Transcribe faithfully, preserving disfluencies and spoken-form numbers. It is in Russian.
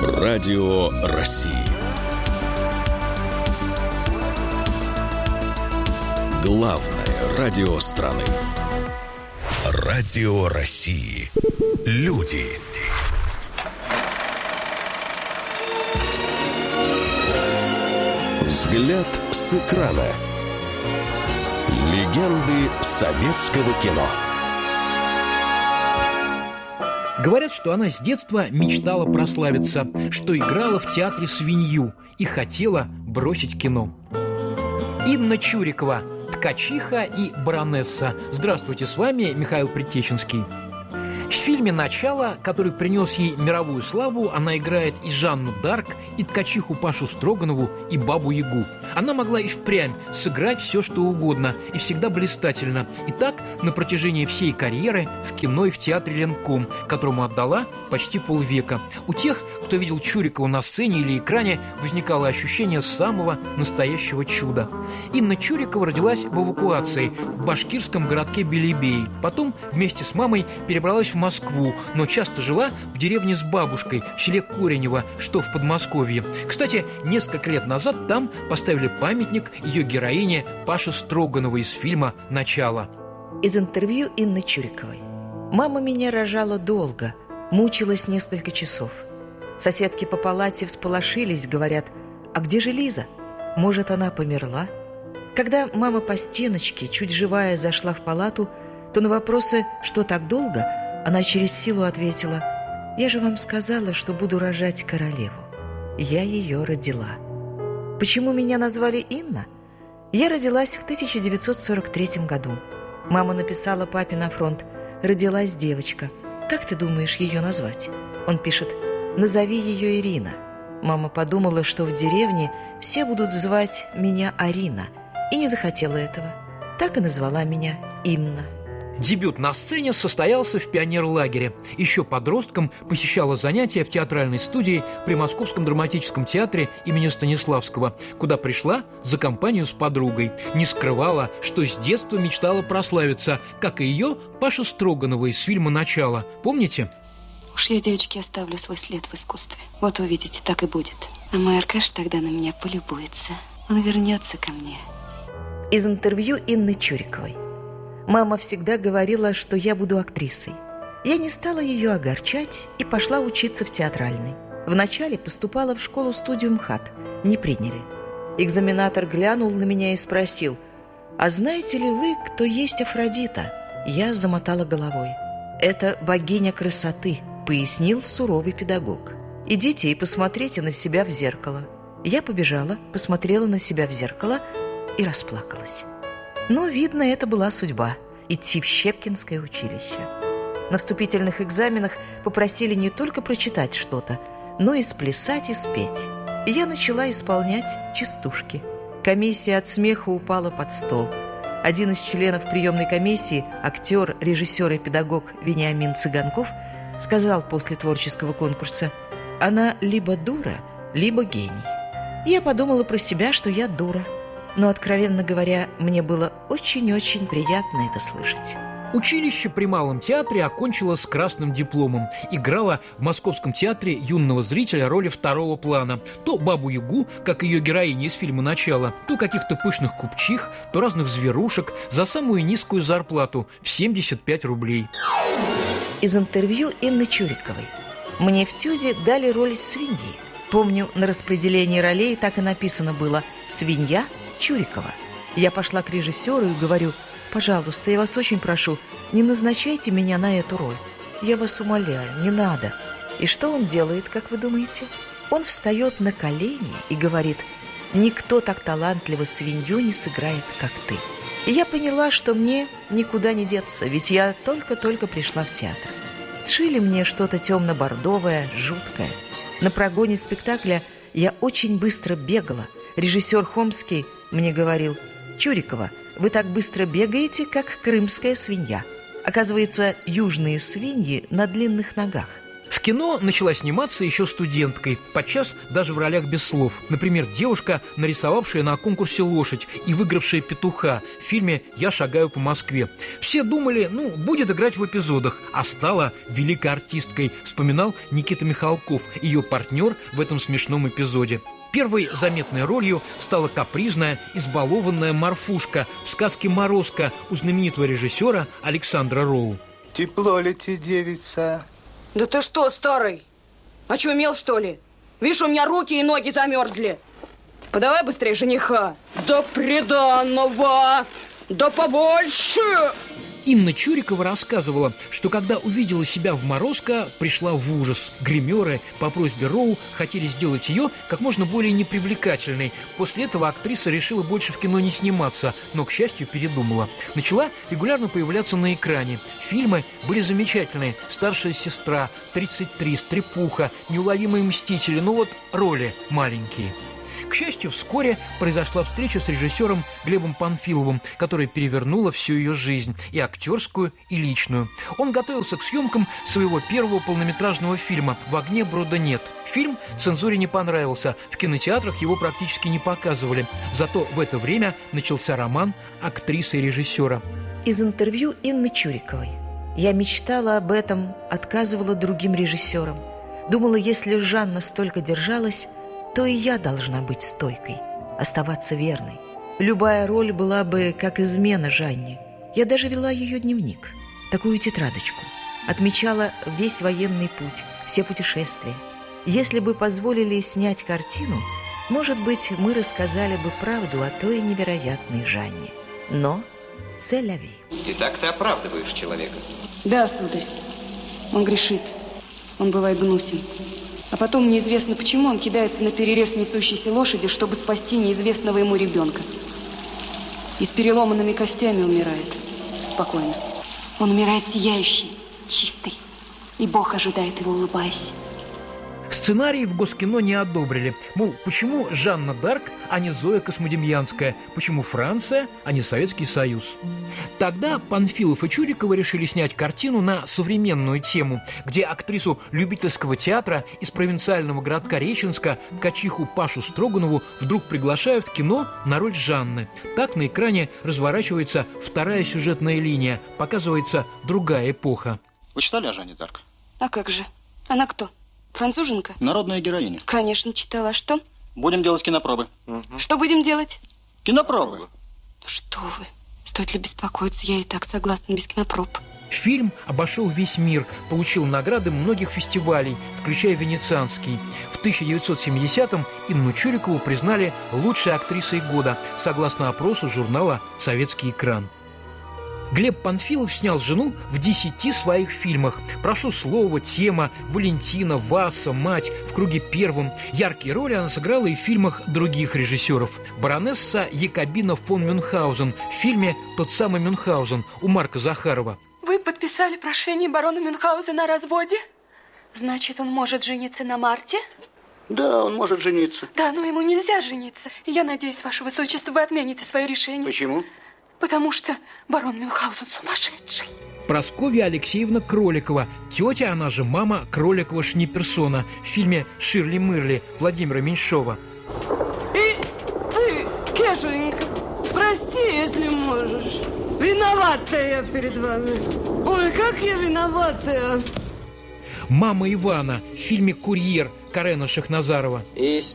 Радио России. Главное радио страны. Радио России. Люди. Взгляд с экрана. Легенды советского кино. Говорят, что она с детства мечтала прославиться, что играла в театре свинью и хотела бросить кино. Инна Чурикова, ткачиха и баронесса. Здравствуйте, с вами Михаил Предтеченский. В фильме «Начало», который принес ей мировую славу, она играет и Жанну Дарк, и ткачиху Пашу Строганову, и Бабу-Ягу. Она могла и впрямь сыграть все, что угодно, и всегда блистательно. И так на протяжении всей карьеры в кино и в театре Ленком, которому отдала почти полвека. У тех, кто видел Чурикову на сцене или экране, возникало ощущение самого настоящего чуда. Инна Чурикова родилась в эвакуации в башкирском городке Белебей. Потом вместе с мамой перебралась в Москву, но часто жила в деревне с бабушкой в селе Коренево, что в Подмосковье. Кстати, несколько лет назад там поставили памятник ее героине Паше Строгановой из фильма «Начало». Из интервью Инны Чуриковой. «Мама меня рожала долго, мучилась несколько часов. Соседки по палате всполошились, говорят: а где же Лиза? Может, она померла?» Когда мама по стеночке, чуть живая, зашла в палату, то на вопросы «что так долго?» она через силу ответила: «Я же вам сказала, что буду рожать королеву. Я ее родила». Почему меня назвали Инна? Я родилась в тысяча девятьсот сорок третьем году. Мама написала папе на фронт: «Родилась девочка. Как ты думаешь ее назвать?» Он пишет: «Назови ее Ирина». Мама подумала, что в деревне все будут звать меня Арина, и не захотела этого. Так и назвала меня Инна. Дебют на сцене состоялся в пионерлагере. Еще подростком посещала занятия в театральной студии при Московском драматическом театре имени Станиславского, куда пришла за компанию с подругой. Не скрывала, что с детства мечтала прославиться, как и ее Паша Строганова из фильма «Начало». Помните? Уж я, девочки, оставлю свой след в искусстве. Вот увидите, так и будет. А мой Аркаш тогда на меня полюбуется. Он вернется ко мне. Из интервью Инны Чуриковой. Мама всегда говорила, что я буду актрисой. Я не стала ее огорчать и пошла учиться в театральной. Вначале поступала в школу-студию МХАТ. Не приняли. Экзаменатор глянул на меня и спросил: «А знаете ли вы, кто есть Афродита?» Я замотала головой. «Это богиня красоты», — пояснил суровый педагог. «Идите и посмотрите на себя в зеркало». Я побежала, посмотрела на себя в зеркало и расплакалась. Но, видно, это была судьба – идти в Щепкинское училище. На вступительных экзаменах попросили не только прочитать что-то, но и сплясать и спеть. И я начала исполнять частушки. Комиссия от смеха упала под стол. Один из членов приемной комиссии, актер, режиссер и педагог Вениамин Цыганков, сказал после творческого конкурса: «Она либо дура, либо гений». Я подумала про себя, что я дура. Но, откровенно говоря, мне было очень-очень приятно это слышать. Училище при Малом театре окончила с красным дипломом. Играла в Московском театре юного зрителя роли второго плана. То Бабу-Ягу, как ее героиня из фильма «Начало», то каких-то пышных купчих, то разных зверушек за самую низкую зарплату в семьдесят пять рублей. Из интервью Инны Чуриковой. Мне в ТЮЗе дали роль свиньи. Помню, на распределении ролей так и написано было: «Свинья Чурикова». Я пошла к режиссеру и говорю: «Пожалуйста, я вас очень прошу, не назначайте меня на эту роль. Я вас умоляю, не надо». И что он делает, как вы думаете? Он встает на колени и говорит: «Никто так талантливо свинью не сыграет, как ты». И я поняла, что мне никуда не деться, ведь я только-только пришла в театр. Сшили мне что-то темно-бордовое, жуткое. На прогоне спектакля я очень быстро бегала. Режиссер Хомский мне говорил: «Чурикова, вы так быстро бегаете, как крымская свинья». Оказывается, южные свиньи на длинных ногах. В кино начала сниматься еще студенткой, подчас даже в ролях без слов. Например, девушка, нарисовавшая на конкурсе лошадь и выигравшая петуха в фильме «Я шагаю по Москве». Все думали, ну, будет играть в эпизодах, а стала великой артисткой, вспоминал Никита Михалков, ее партнер в этом смешном эпизоде. Первой заметной ролью стала капризная, избалованная Марфушка в сказке «Морозко» у знаменитого режиссера Александра Роу. Тепло ли тебе, девица? Да ты что, старый? Очумел, что ли? Видишь, у меня руки и ноги замерзли. Подавай быстрее жениха. Да приданного, да побольше. Инна Чурикова рассказывала, что когда увидела себя в «Морозко», пришла в ужас. Гримеры по просьбе Роу хотели сделать ее как можно более непривлекательной. После этого актриса решила больше в кино не сниматься, но, к счастью, передумала. Начала регулярно появляться на экране. Фильмы были замечательные: «Старшая сестра», «тридцать три», «Стрепуха», «Неуловимые мстители», но вот роли маленькие. К счастью, вскоре произошла встреча с режиссером Глебом Панфиловым, которая перевернула всю ее жизнь, и актерскую, и личную. Он готовился к съемкам своего первого полнометражного фильма «В огне брода нет». Фильм цензуре не понравился, в кинотеатрах его практически не показывали. Зато в это время начался роман актрисы и режиссера. Из интервью Инны Чуриковой. Я мечтала об этом, отказывала другим режиссерам. Думала, если Жанна столько держалась, то и я должна быть стойкой, оставаться верной. Любая роль была бы как измена Жанне. Я даже вела ее дневник, такую тетрадочку. Отмечала весь военный путь, все путешествия. Если бы позволили снять картину, может быть, мы рассказали бы правду о той невероятной Жанне. Но c'est la vie. Итак, ты оправдываешь человека? Да, сударь. Он грешит. Он бывает гнусен. А потом неизвестно почему он кидается на перерез несущейся лошади, чтобы спасти неизвестного ему ребенка. И с переломанными костями умирает. Спокойно. Он умирает сияющий, чистый. И Бог ожидает его, улыбаясь. Сценарий в Госкино не одобрили. Мол, почему Жанна д'Арк, а не Зоя Космодемьянская? Почему Франция, а не Советский Союз? Тогда Панфилов и Чурикова решили снять картину на современную тему, где актрису любительского театра из провинциального городка Реченска, ткачиху Пашу Строганову, вдруг приглашают в кино на роль Жанны. Так на экране разворачивается вторая сюжетная линия, показывается другая эпоха. Вы читали о Жанне д'Арк? А как же? Она кто? Француженка? Народная героиня. Конечно, читала. А что? Будем делать кинопробы. Угу. Что будем делать? Кинопробы. Что вы? Стоит ли беспокоиться? Я и так согласна без кинопроб. Фильм обошел весь мир, получил награды многих фестивалей, включая Венецианский. В тысяча девятьсот семидесятом Инну Чурикову признали лучшей актрисой года, согласно опросу журнала «Советский экран». Глеб Панфилов снял жену в десяти своих фильмах. «Прошу слова», «Тема», «Валентина», «Васа», «Мать», «В круге первом». Яркие роли она сыграла и в фильмах других режиссеров. Баронесса Якобина фон Мюнхгаузен в фильме «Тот самый Мюнхгаузен» у Марка Захарова. Вы подписали прошение барона Мюнхгаузена о разводе? Значит, он может жениться на Марте? Да, он может жениться. Да, но ему нельзя жениться. Я надеюсь, ваше высочество, вы отмените свое решение. Почему? Потому что барон Мюнхгаузен сумасшедший. Прасковья Алексеевна Кроликова, тетя, она же мама Кроликова-Шниперсона в фильме «Ширли-мырли» Владимира Меньшова. И ты, Кешенька, прости, если можешь. Виновата я перед вами. Ой, как я виновата. Мама Ивана в фильме «Курьер» Карена Шахназарова.